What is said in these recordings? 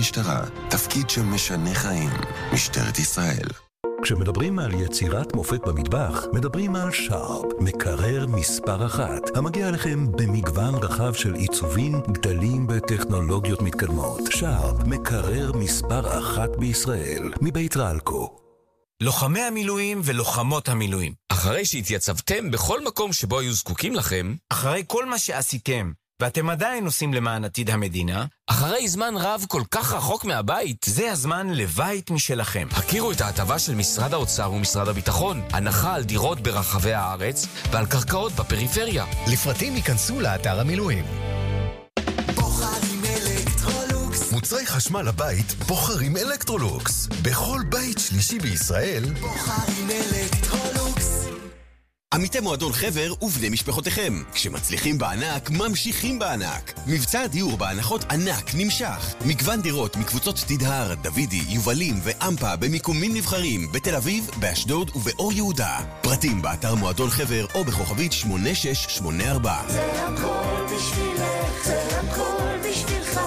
משטרה, תפקיד שמשנה חיים. משטרת ישראל. כשמדברים על יצירת מופת במטבח, מדברים על שרפ, מקרר מספר 1, המגיע לכם במגוון רחב של עיצובים, גדלים וטכנולוגיות מתקדמות. שרפ, מקרר מספר 1 בישראל, מבית רלקו. לוחמי המילואים ולוחמות המילואים, אחרי שהתייצבתם בכל מקום שבו היו זקוקים לכם, אחרי כל מה שעשיתם, ואתם עדיין עושים למען עתיד המדינה, אחרי זמן רב כל כך רחוק מהבית, זה הזמן לבית משלכם. הכירו את ההטבה של משרד האוצר ומשרד הביטחון, הנחה על דירות ברחבי הארץ ועל קרקעות בפריפריה. לפרטים ייכנסו לאתר המילואים. בוחרים אלקטרולוקס. מוצרי חשמל לבית בוחרים אלקטרולוקס. בכל בית שלישי בישראל בוחרים אלקטרולוקס. עמיתי מועדון חבר ובני משפחותיכם. כשמצליחים בענק, ממשיכים בענק. מבצע הדיור בהנחות ענק נמשך. מגוון דירות מקבוצות תדהר, דוידי, יובלים ואמפה במיקומים נבחרים בתל אביב, באשדוד ובאור יהודה. פרטים באתר מועדון חבר או בכוכבית 8684. זה הכל בשבילך, זה הכל בשבילך.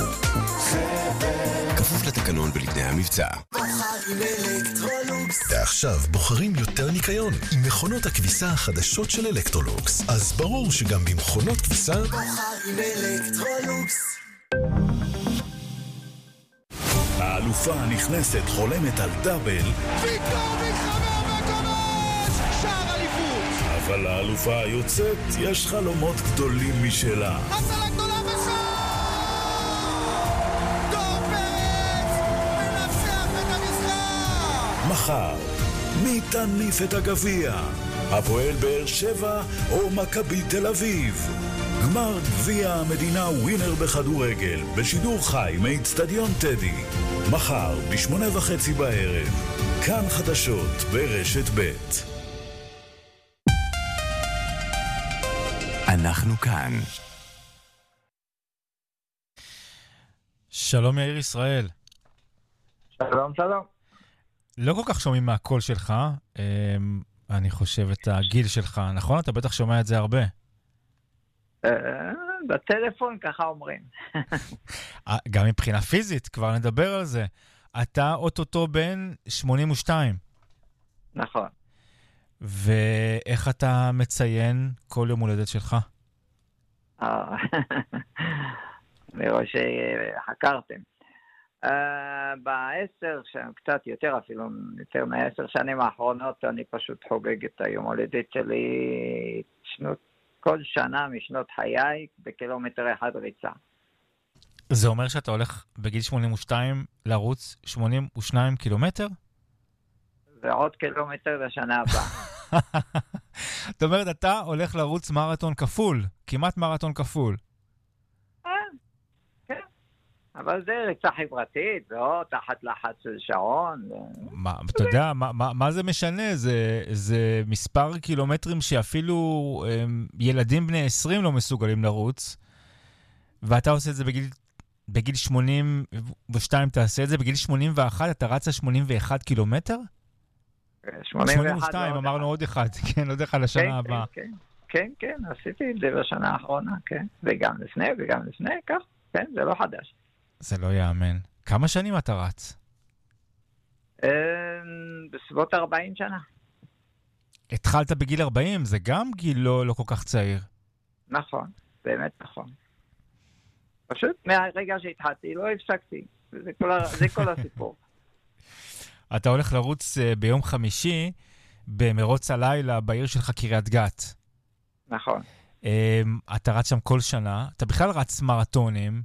חבר. כפוף לתקנון ולתנאי המבצע. בוחרים אלקטרולוקס. ועכשיו בוחרים יותר ניקיון עם מכונות הכביסה החדשות של אלקטרולוקס. אז ברור שגם במכונות כביסה בוחרים אלקטרולוקס. האלופה הנכנסת חולמת על דאבל, פתאום מתחבר וכובש! שער אליפות! אבל האלופה היוצאת יש חלומות גדולים משלה. הצלה גדולה בשער! דור פרץ מנצח את המשחק! מחר, מי תניף את הגביע? הפועל באר שבע או מכבי תל אביב? גמר גביע המדינה ווינר בכדורגל בשידור חי מאצטדיון טדי. מחר ב8:30 בערב. כאן חדשות ברשת ב'. אנחנו כאן. שלום יאיר ישראל. שלום, שלום. לא כל כך שומעים מהקול שלך, אני חושב את הגיל שלך, נכון? אתה בטח שומע את זה הרבה. בטלפון ככה אומרים. גם מבחינה פיזית, כבר נדבר על זה. אתה אוטוטו בן 82. נכון. ואיך אתה מציין כל יום הולדת שלך? אני רואה שחקרתם. קצת יותר אפילו, יותר מ10 שנים האחרונות, אני פשוט חוגג את היום הולדת שלי כל שנה משנות חיי בקילומטר אחד ריצה. זה אומר שאתה הולך בגיל 82 לרוץ 82 קילומטר? ועוד קילומטר לשנה הבאה. זאת אומרת, אתה הולך לרוץ מרתון כפול, כמעט מרתון כפול. כן, אבל זה ריצה חברתית, לא תחת לחץ של שעון. אתה יודע, מה זה משנה? זה מספר קילומטרים שאפילו ילדים בני 20 לא מסוגלים לרוץ, ואתה עושה את זה בגיל 82, תעשה את זה בגיל 81, אתה רצה 81 קילומטר? 82, אמרנו עוד אחד, כן, עוד אחד לשנה הבאה. כן, עשיתי את זה בשנה האחרונה, כן, וגם לפני, כך, כן, זה לא חדש. זה לא יאמן. כמה שנים אתה רץ? בסביבות 40 שנה. התחלת בגיל 40, זה גם גיל לא כל כך צעיר. נכון, באמת נכון. פשוט מהרגע שהתחלתי לא הפסקתי, זה כל הסיפור. אתה הולך לרוץ ביום חמישי במרוץ הלילה בעיר שלך קריית גת. נכון. אתה רץ שם כל שנה, אתה בכלל רץ מרתונים.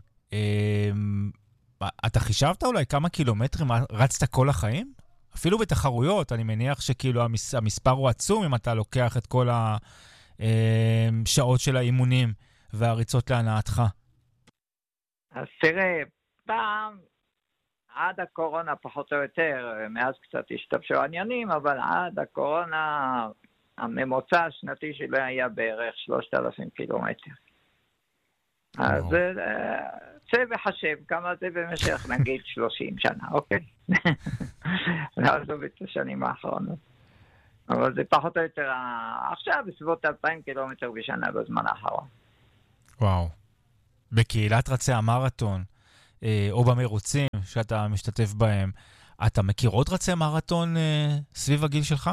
אתה חישבת אולי כמה קילומטרים רצת כל החיים? אפילו בתחרויות, אני מניח שכאילו המספר הוא עצום אם אתה לוקח את כל השעות של האימונים והריצות להנאתך. אז תראה, פעם עד הקורונה פחות או יותר, מאז קצת השתבשו העניינים, אבל עד הקורונה הממוצע השנתי שלי היה בערך 3,000 קילומטר. אז צא וחשב כמה זה במשך נגיד 30 שנה, אוקיי? לעזוב את השנים האחרונות. אבל זה פחות או יותר, עכשיו בסביבות 2,000 קילומטר בשנה בזמן האחרון. וואו. בקהילת רצי המרתון, או במרוצים, שאתה משתתף בהם. אתה מכיר עוד רצי מרתון סביב הגיל שלך?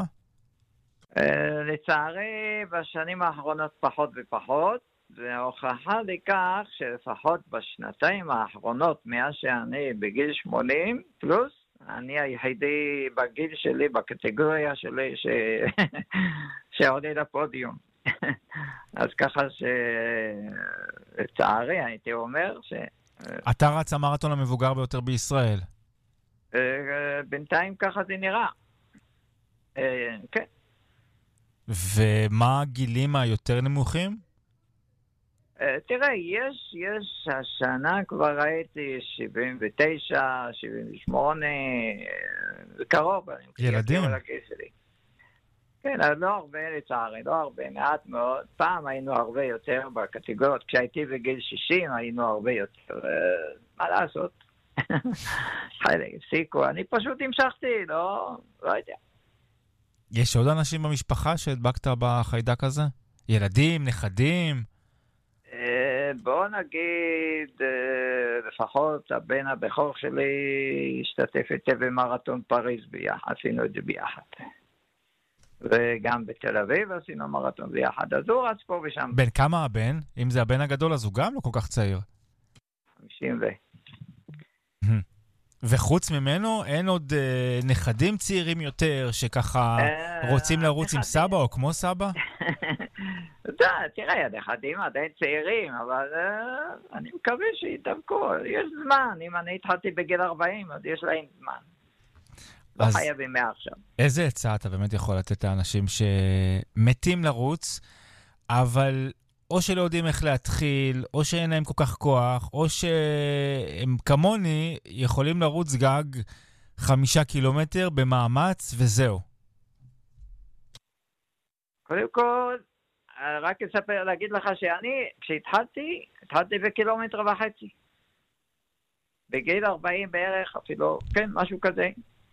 לצערי, בשנים האחרונות פחות ופחות, והוכחה לכך שלפחות בשנתיים האחרונות, מאז שאני בגיל 80 פלוס, אני היחידי בגיל שלי, בקטגוריה שלי, שעולה לפודיום. אז ככה שלצערי, הייתי אומר אתה רץ המרתון המבוגר ביותר בישראל. בינתיים ככה זה נראה. כן. ומה הגילים היותר נמוכים? תראה, יש השנה כבר ראיתי 79, 78, קרוב. ילדים? כן, לא הרבה לצערי, לא הרבה, מעט מאוד. פעם היינו הרבה יותר בקטגוריות. כשהייתי בגיל 60 היינו הרבה יותר. מה לעשות? חלק, הפסיקו. אני פשוט המשכתי, לא יודע. יש עוד אנשים במשפחה שהדבקת בחיידק הזה? ילדים, נכדים? בוא נגיד, לפחות הבן הבכור שלי השתתף איתי במרתון פריז ביחד, עשינו את זה ביחד. וגם בתל אביב עשינו מרתון ביחד, אז הוא רץ פה ושם. בן כמה הבן? אם זה הבן הגדול, אז הוא גם לא כל כך צעיר. 50 וחוץ ממנו, אין עוד נכדים צעירים יותר, שככה רוצים לרוץ עם סבא או כמו סבא? תראה, הנכדים עדיין צעירים, אבל אני מקווה שיתאבקו, יש זמן. אם אני התחלתי בגיל 40, אז יש להם זמן. לא חייבים מעכשיו. איזה עצה אתה באמת יכול לתת לאנשים שמתים לרוץ, אבל או שלא יודעים איך להתחיל, או שאין להם כל כך כוח, או שהם כמוני יכולים לרוץ גג 5 קילומטר במאמץ וזהו? קודם כל, רק אספר, להגיד לך שאני, כשהתחלתי, התחלתי בקילומטר וחצי. בגיל 40 בערך, אפילו, כן, משהו כזה.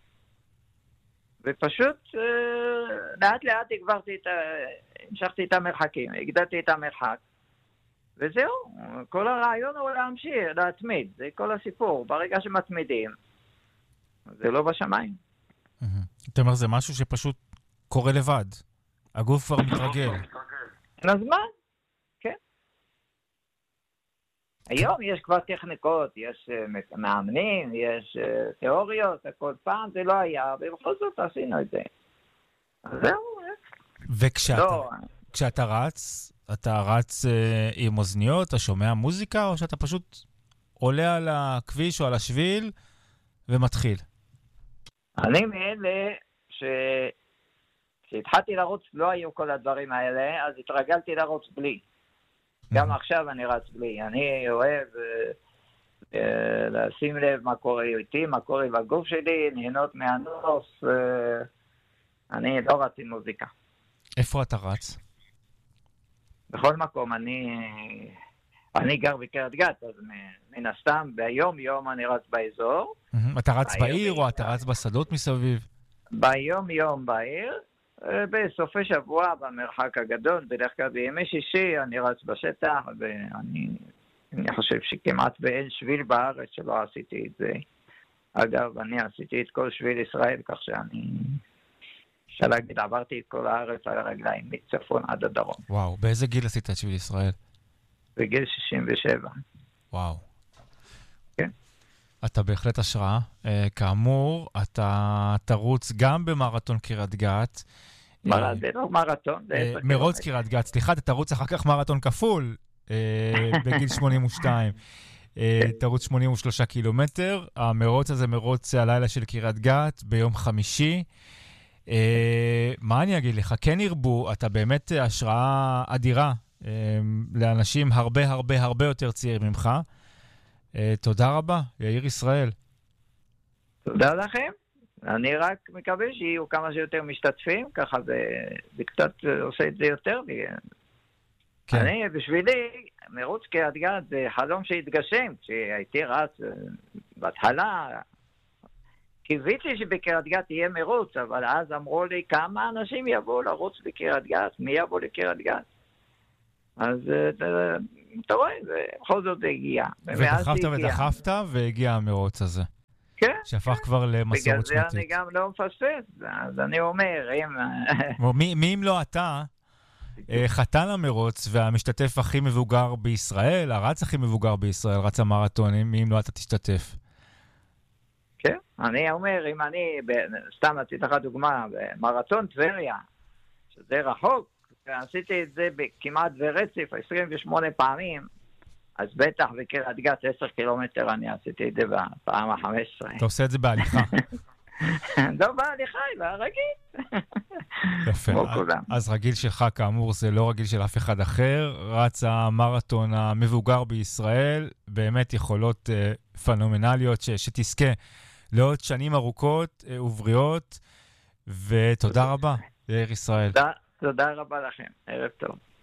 ופשוט לאט לאט המשכתי את המרחקים, הגדלתי את המרחק. וזהו, כל הרעיון הוא להמשיך, להתמיד, זה כל הסיפור. ברגע שמתמידים, זה לא בשמיים. אתה אומר, זה משהו שפשוט קורה לבד. הגוף כבר מתרגל. אז מה? כן. היום יש כבר טכניקות, יש מאמנים, יש תיאוריות, הכל פעם זה לא היה, ובכל זאת עשינו את זה. זהו. וכשאתה רץ, אתה רץ עם אוזניות, אתה שומע מוזיקה, או שאתה פשוט עולה על הכביש או על השביל ומתחיל? אני מאלה כשהתחלתי לרוץ לא היו כל הדברים האלה, אז התרגלתי לרוץ בלי. גם עכשיו אני רץ בלי. אני אוהב לשים לב מה קורה איתי, מה קורה בגוף שלי, ליהנות מהנוף. אני לא רץ עם מוזיקה. איפה אתה רץ? בכל מקום. אני גר בקריית גת, אז מן הסתם ביום יום אני רץ באזור. אתה רץ בעיר או אתה רץ בשדות מסביב? ביום יום בעיר. בסופי שבוע במרחק הגדול, בדרך כלל בימי שישי אני רץ בשטח, ואני חושב שכמעט ואין שביל בארץ שלא עשיתי את זה. אגב, אני עשיתי את כל שביל ישראל, כך שאני אפשר להגיד, עברתי את כל הארץ על הרגליים, מצפון עד הדרום. וואו, באיזה גיל עשית את שביל ישראל? בגיל 67. וואו. כן. אתה בהחלט השראה. כאמור, אתה תרוץ גם במרתון קריית גת. זה לא מרתון. מרוץ קריית גת. סליחה, אתה תרוץ אחר כך מרתון כפול בגיל 82. תרוץ 83 קילומטר. המרוץ הזה מרוץ הלילה של קריית גת ביום חמישי. מה אני אגיד לך? כן ירבו, אתה באמת השראה אדירה לאנשים הרבה הרבה הרבה יותר צעירים ממך. תודה רבה, יאיר ישראל. תודה לכם. אני רק מקווה שיהיו כמה שיותר משתתפים, ככה זה קצת עושה את זה יותר. כן. אני, בשבילי, מרוץ קריית גת זה חלום שהתגשם. כשהייתי רץ בהתחלה, קיוויתי שבקריית גת יהיה מרוץ, אבל אז אמרו לי כמה אנשים יבואו לרוץ בקריית גת, מי יבוא לקריית גת. אז אתה רואה, בכל זאת זה הגיע. ודחפת ודחפת והגיע המרוץ הזה. כן. שהפך כבר למסורת שנתית. בגלל זה אני גם לא מפספס, אז אני אומר, מי אם לא אתה, חתן המרוץ והמשתתף הכי מבוגר בישראל, הרץ הכי מבוגר בישראל, רץ המרתונים, מי אם לא אתה תשתתף? כן, אני אומר, אם אני, סתם נתתי לך דוגמה, במרתון טבריה, שזה רחוק, ועשיתי את זה כמעט ברצף 28 פעמים, אז בטח בקריית גת 10 קילומטר אני עשיתי את זה בפעם ה-15. אתה עושה את זה בהליכה. לא בהליכה, ברגיל. יפה. אז רגיל שלך כאמור זה לא רגיל של אף אחד אחר, רץ המרתון המבוגר בישראל, באמת יכולות פנומנליות שתזכה לעוד שנים ארוכות ובריאות, ותודה רבה, יאיר ישראל. תודה רבה לכם, ערב טוב.